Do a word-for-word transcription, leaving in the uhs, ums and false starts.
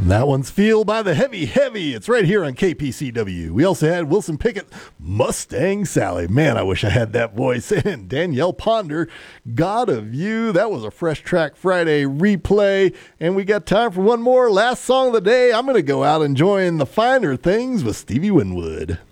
That one's Feel by the Heavy Heavy. It's right here on K P C W. We also had Wilson Pickett, Mustang Sally. Man, I wish I had that voice. And Danielle Ponder, God of You. That was a Fresh Track Friday replay. And we got time for one more last song of the day. I'm going to go out enjoying the finer things with Stevie Winwood.